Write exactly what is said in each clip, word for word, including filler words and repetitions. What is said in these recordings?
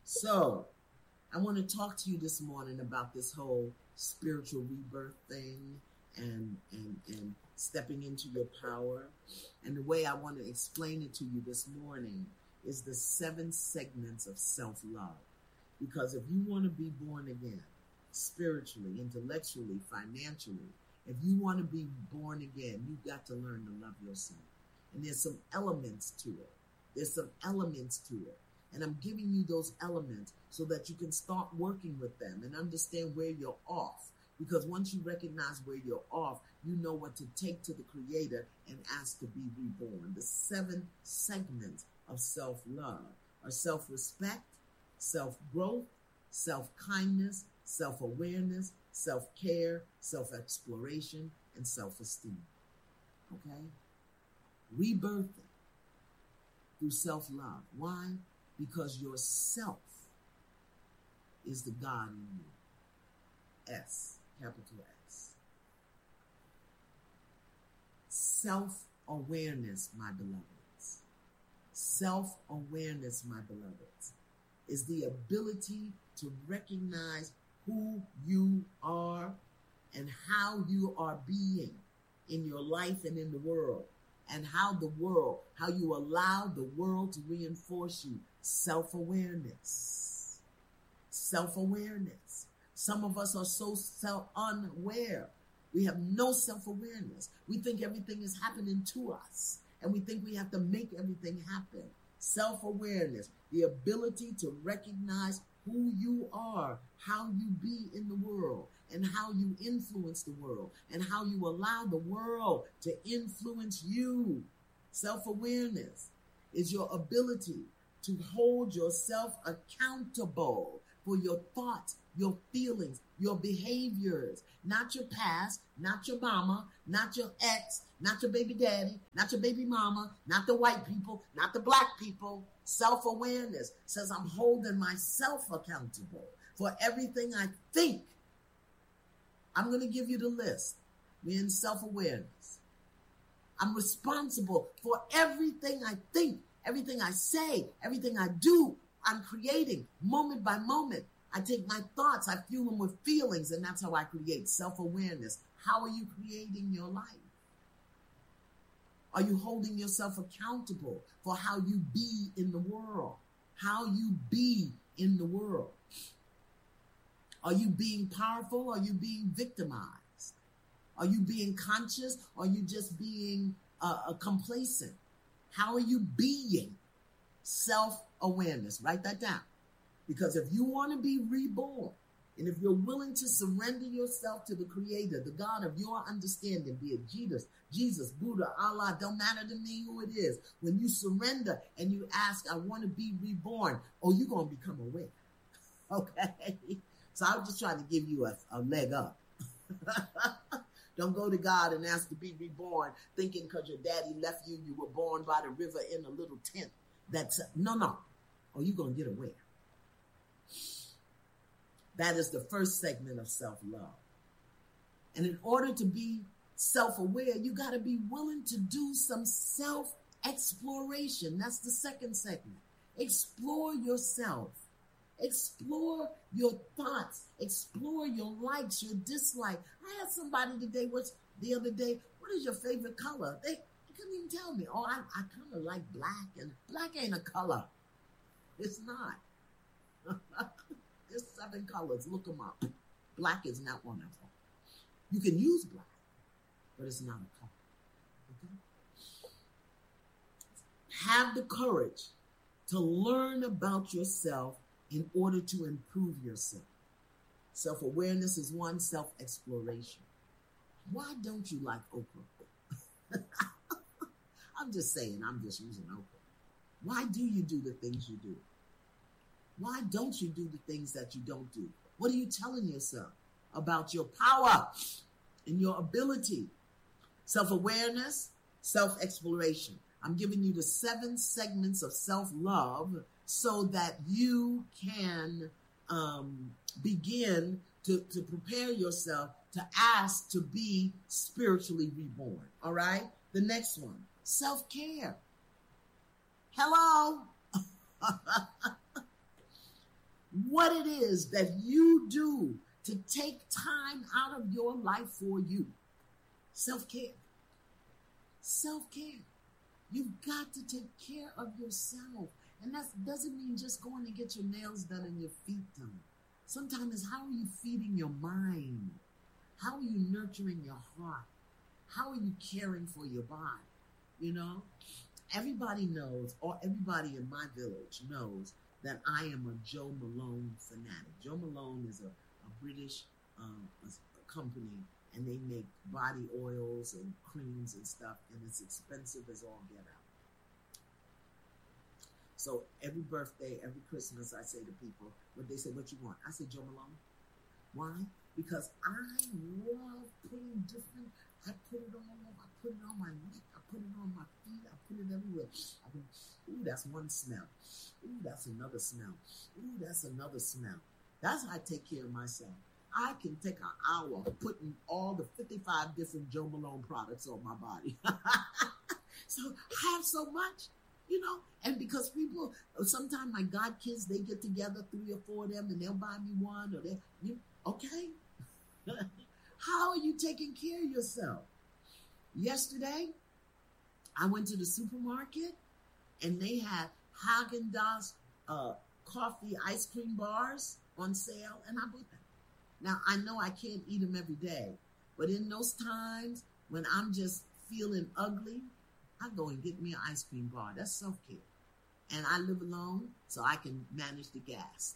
So, I want to talk to you this morning about this whole spiritual rebirth thing and and and stepping into your power. And the way I want to explain it to you this morning is the seven segments of self-love. Because if you want to be born again, spiritually, intellectually, financially, if you want to be born again, you've got to learn to love yourself. And there's some elements to it. There's some elements to it. And I'm giving you those elements so that you can start working with them and understand where you're off. Because once you recognize where you're off, you know what to take to the Creator and ask to be reborn. The seven segments of self-love are self-respect, self-growth, self-kindness, self-awareness, self-care, self-exploration, and self-esteem. Okay? Rebirthing through self-love. Why? Because yourself is the God in you. S, capital S. Self-awareness, my beloveds. Self-awareness, my beloveds, is the ability to recognize who you are and how you are being in your life and in the world. And how the world, how you allow the world to reinforce you. Self-awareness. Self-awareness. Some of us are so self-unaware. We have no self-awareness. We think everything is happening to us. And we think we have to make everything happen. Self-awareness. The ability to recognize who you are, how you be in the world, and how you influence the world, and how you allow the world to influence you. Self-awareness is your ability to hold yourself accountable for your thoughts, your feelings, your behaviors, not your past, not your mama, not your ex, not your baby daddy, not your baby mama, not the white people, not the black people. Self-awareness says I'm holding myself accountable for everything I think. I'm going to give you the list. We're in self-awareness. I'm responsible for everything I think, everything I say, everything I do. I'm creating moment by moment. I take my thoughts, I fuel them with feelings, and that's how I create self-awareness. How are you creating your life? Are you holding yourself accountable for how you be in the world? How you be in the world? Are you being powerful? Are you being victimized? Are you being conscious? Or are you just being uh, uh, complacent? How are you being? Self-awareness. Write that down. Because if you want to be reborn, and if you're willing to surrender yourself to the Creator, the God of your understanding, be it Jesus, Jesus, Buddha, Allah, don't matter to me who it is. When you surrender and you ask, I want to be reborn, oh, you're going to become aware. Okay? So I was just trying to give you a, a leg up. Don't go to God and ask to be reborn, thinking because your daddy left you, you were born by the river in a little tent. That's no, no. Or you're going to get aware. That is the first segment of self-love. And in order to be self-aware, you got to be willing to do some self-exploration. That's the second segment. Explore yourself. Explore your thoughts. Explore your likes, your dislikes. I had somebody today, what's the other day, what is your favorite color? They, they couldn't even tell me. Oh, I, I kind of like black, and black ain't a color. It's not. There's seven colors. Look them up. Black is not one of them. You can use black, but it's not a color. Okay? Have the courage to learn about yourself in order to improve yourself. Self-awareness is one, self-exploration. Why don't you like okra? I'm just saying, I'm just using okra. Why do you do the things you do? Why don't you do the things that you don't do? What are you telling yourself about your power and your ability? Self-awareness, self-exploration. I'm giving you the seven segments of self-love so that you can um, begin to, to prepare yourself to ask to be spiritually reborn. All right? The next one, self-care. Hello? what it is that you do to take time out of your life for you. Self-care. Self-care. You've got to take care of yourself. And that doesn't mean just going to get your nails done and your feet done. Sometimes it's how are you feeding your mind? How are you nurturing your heart? How are you caring for your body? You know, everybody knows, or everybody in my village knows, that I am a Jo Malone fanatic. Jo Malone is a, a British um, a, a company, and they make body oils and creams and stuff, and it's expensive as all get out. So every birthday, every Christmas, I say to people, when they say, what you want? I say, Jo Malone. Why? Because I love putting different, I put it all over, I put it on my neck, I put it on my feet, I put it everywhere. I mean, ooh, that's one smell. Ooh, that's another smell. Ooh, that's another smell. That's how I take care of myself. I can take an hour putting all the fifty-five different Jo Malone products on my body. So I have so much. You know, and because people, sometimes my God kids, they get together, three or four of them, and they'll buy me one, or they, you, okay. How are you taking care of yourself? Yesterday, I went to the supermarket, and they had Haagen-Dazs uh, coffee ice cream bars on sale, and I bought them. Now, I know I can't eat them every day, but in those times when I'm just feeling ugly, I go and get me an ice cream bar. That's self-care. And I live alone, so I can manage the gas.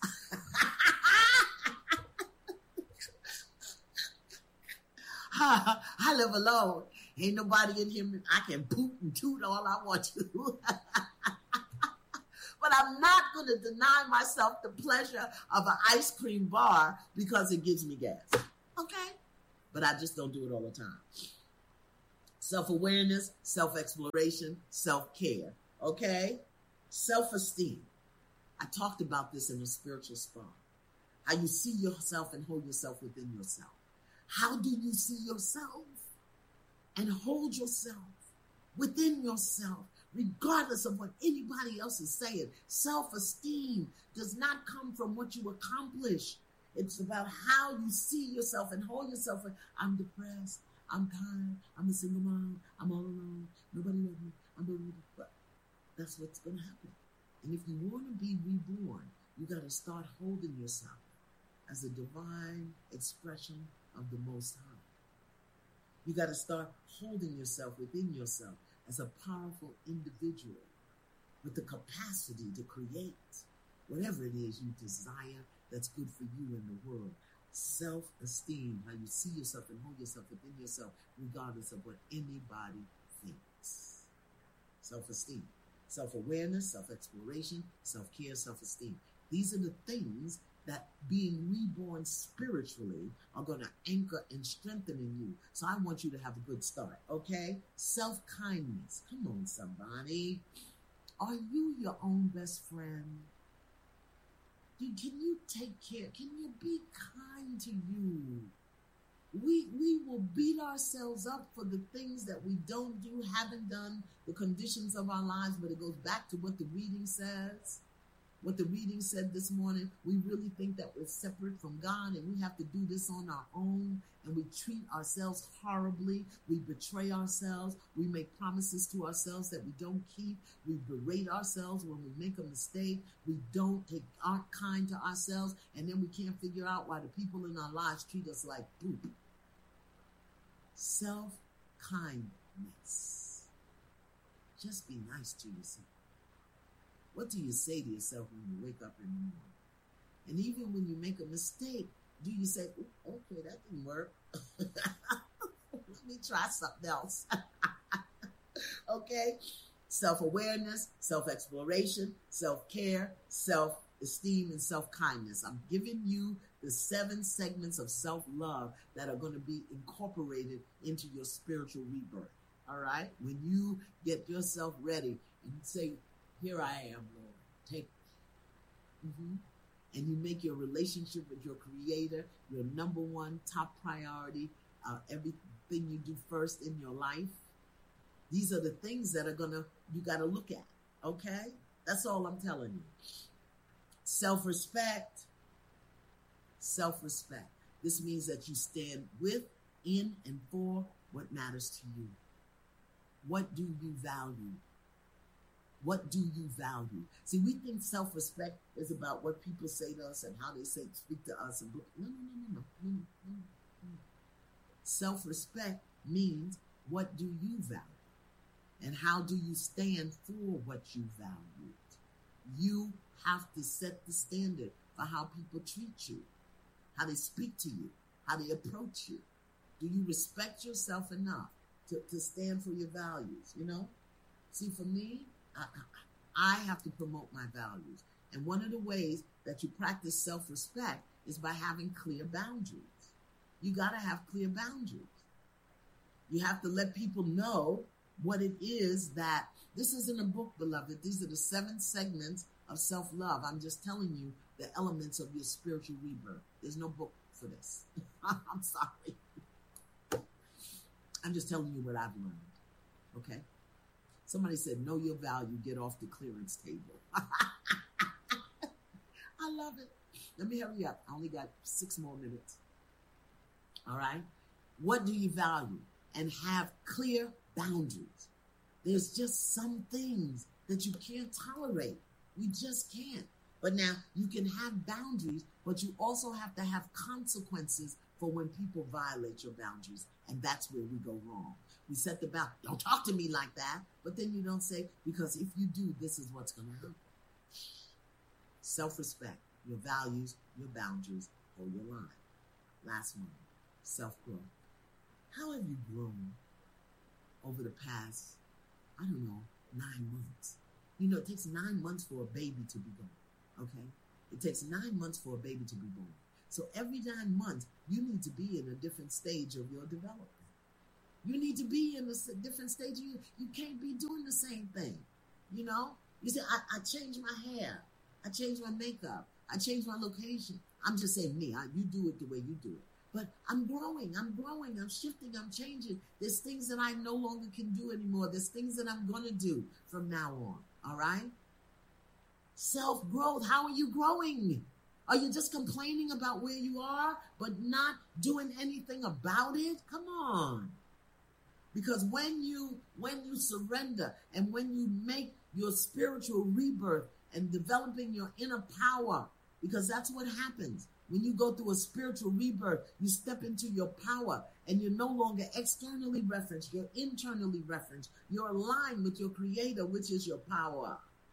I live alone. Ain't nobody in here. I can poop and toot all I want to. But I'm not going to deny myself the pleasure of an ice cream bar because it gives me gas. Okay? But I just don't do it all the time. Self-awareness, self-exploration, self-care, okay? Self-esteem. I talked about this in the spiritual spa. How you see yourself and hold yourself within yourself. How do you see yourself and hold yourself within yourself, regardless of what anybody else is saying? Self-esteem does not come from what you accomplish. It's about how you see yourself and hold yourself. I'm depressed. I'm tired. I'm a single mom. I'm all alone. Nobody loves me. I'm doing but that's what's going to happen. And if you want to be reborn, you got to start holding yourself as a divine expression of the Most High. You got to start holding yourself within yourself as a powerful individual with the capacity to create whatever it is you desire that's good for you in the world. Self-esteem, how you see yourself and hold yourself within yourself, regardless of what anybody thinks. Self-esteem, self-awareness, self-exploration, self-care, self-esteem. These are the things that being reborn spiritually are going to anchor and strengthen in you. So I want you to have a good start, okay? Self-kindness. Come on, somebody. Are you your own best friend? Can you take care? Can you be kind to you? We we will beat ourselves up for the things that we don't do, haven't done, the conditions of our lives, but it goes back to what the reading says. What the reading said this morning, we really think that we're separate from God and we have to do this on our own, and we treat ourselves horribly. We betray ourselves. We make promises to ourselves that we don't keep. We berate ourselves when we make a mistake. We don't take, aren't kind to ourselves, and then we can't figure out why the people in our lives treat us like poop. Self-kindness. Just be nice to yourself. What do you say to yourself when you wake up in the morning? And even when you make a mistake, do you say, okay, that didn't work. Let me try something else. Okay? Self-awareness, self-exploration, self-care, self-esteem, and self-kindness. I'm giving you the seven segments of self-love that are going to be incorporated into your spiritual rebirth. All right? When you get yourself ready and say, here I am, Lord, take me. Mm-hmm. And you make your relationship with your Creator your number one top priority, uh, everything you do first in your life. These are the things that are going to, you got to look at, okay? That's all I'm telling you. Self-respect, Self-respect. This means that you stand with, in, and for what matters to you. What do you value? What do you value? See, we think self-respect is about what people say to us and how they say speak to us. And no, no, no, no, no, no, no, no. Self-respect means what do you value? And how do you stand for what you value? You have to set the standard for how people treat you, how they speak to you, how they approach you. Do you respect yourself enough to, to stand for your values, you know? See, for me, I, I have to promote my values. And one of the ways that you practice self-respect is by having clear boundaries. You got to have clear boundaries. You have to let people know what it is that, this isn't a book, beloved. These are the seven segments of self-love. I'm just telling you the elements of your spiritual rebirth. There's no book for this. I'm sorry. I'm just telling you what I've learned. Okay? Somebody said, know your value, get off the clearance table. I love it. Let me hurry up. I only got six more minutes. All right? What do you value? And have clear boundaries. There's just some things that you can't tolerate. You just can't. But now you can have boundaries, but you also have to have consequences for when people violate your boundaries. And that's where we go wrong. We set the boundary. Don't talk to me like that. But then you don't say, because if you do, this is what's going to happen. Self-respect, your values, your boundaries, hold your line. Last one, self-growth. How have you grown over the past, I don't know, nine months? You know, it takes nine months for a baby to be born, okay? It takes nine months for a baby to be born. So every nine months, you need to be in a different stage of your development. You need to be in a different stage. You, you can't be doing the same thing, you know? You say, I, I changed my hair. I changed my makeup. I changed my location. I'm just saying me. I, you do it the way you do it. But I'm growing, I'm growing, I'm shifting, I'm changing. There's things that I no longer can do anymore. There's things that I'm going to do from now on, all right? Self-growth, how are you growing? Are you just complaining about where you are, but not doing anything about it? Come on. Because when you, when you surrender and when you make your spiritual rebirth and developing your inner power, because that's what happens. When you go through a spiritual rebirth, you step into your power and you're no longer externally referenced, you're internally referenced. You're aligned with your creator, which is your power.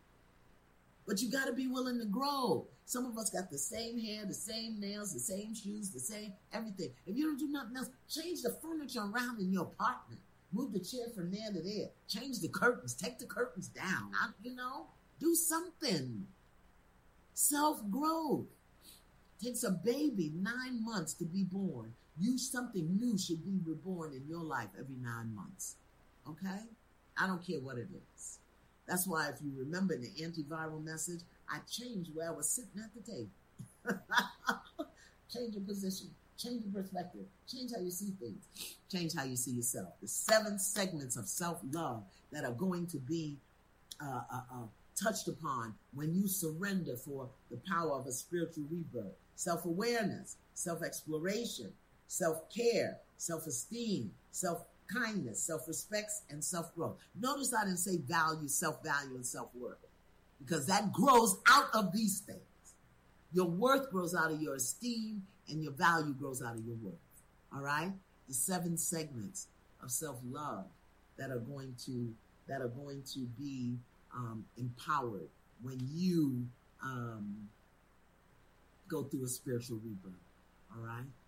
But you got to be willing to grow. Some of us got the same hair, the same nails, the same shoes, the same everything. If you don't do nothing else, change the furniture around in your apartment. Move the chair from there to there. Change the curtains. Take the curtains down. I, you know, do something. Self-growth. Takes a baby nine months to be born. You, something new should be reborn in your life every nine months. Okay? I don't care what it is. That's why if you remember the antiviral message, I changed where I was sitting at the table. Change your position. Change your perspective. Change how you see things. Change how you see yourself. The seven segments of self-love that are going to be uh, uh, uh, touched upon when you surrender for the power of a spiritual rebirth. Self-awareness, self-exploration, self-care, self-esteem, self-kindness, self-respect, and self-growth. Notice I didn't say value, self-value, and self-worth, because that grows out of these things. Your worth grows out of your esteem, and your value grows out of your worth. All right? The seven segments of self-love that are going to that are going to be um, empowered when you um, go through a spiritual rebirth. All right?